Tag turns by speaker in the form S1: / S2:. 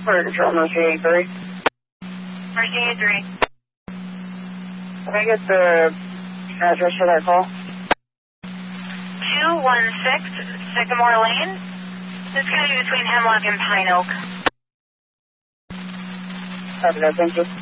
S1: For Control Mercy 83.
S2: Mercy 83.
S1: Can I get the address for that call?
S2: 216 Sycamore Lane. It's going to be between Hemlock and Pine Oak.
S1: Copy that, thank you.